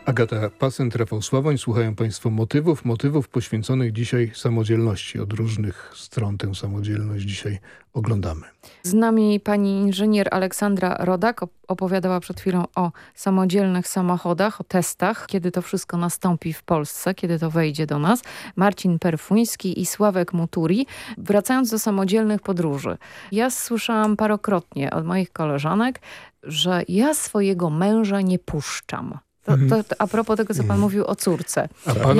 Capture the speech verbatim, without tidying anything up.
Agata Pasent, Rafał Sławoń. Słuchają Państwo motywów, motywów poświęconych dzisiaj samodzielności. Od różnych stron tę samodzielność dzisiaj oglądamy. Z nami pani inżynier Aleksandra Rodak opowiadała przed chwilą o samodzielnych samochodach, o testach, kiedy to wszystko nastąpi w Polsce, kiedy to wejdzie do nas. Marcin Perfuński i Sławek Muturi. Wracając do samodzielnych podróży. Ja słyszałam parokrotnie od moich koleżanek, że ja swojego męża nie puszczam. To, to, to a propos tego, co pan mówił o córce. A pana